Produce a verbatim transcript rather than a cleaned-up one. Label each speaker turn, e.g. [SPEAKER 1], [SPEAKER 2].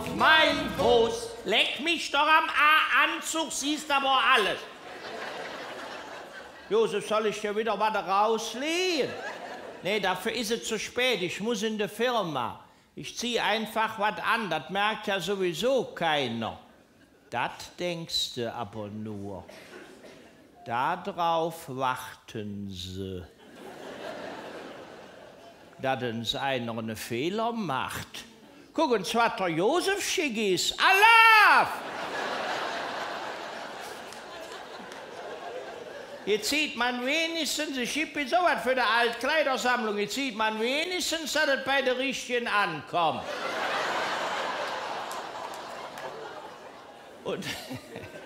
[SPEAKER 1] auf meinen Fuß. Leck mich doch am A-Anzug, siehst aber alles. Josef, soll ich dir wieder was rauslegen? Nee, dafür ist es zu spät. Ich muss in die Firma. Ich zieh einfach was an. Das merkt ja sowieso keiner. Das denkst du aber nur. Darauf warten sie. Dass uns einer einen Fehler macht. Guck, und zwar der Josef schick ist. Allah! Jetzt sieht man wenigstens, ich gebe so was für die Altkleidersammlung, jetzt sieht man wenigstens, dass es bei der Richtigen ankommt. Und